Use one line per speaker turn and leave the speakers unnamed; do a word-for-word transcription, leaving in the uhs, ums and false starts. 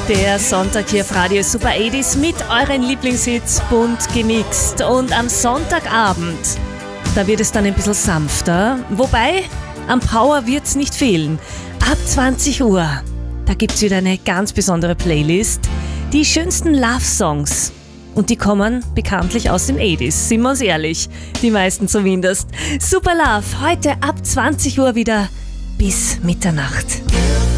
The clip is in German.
Der Sonntag hier auf Radio Super achtziger mit euren Lieblingshits bunt gemixt. Und am Sonntagabend, da wird es dann ein bisschen sanfter. Wobei, am Power wird es nicht fehlen. Ab zwanzig Uhr, da gibt es wieder eine ganz besondere Playlist. Die schönsten Love-Songs. Und die kommen bekanntlich aus den achtziger, sind wir uns ehrlich. Die meisten zumindest. Super Love, heute ab zwanzig Uhr wieder bis Mitternacht.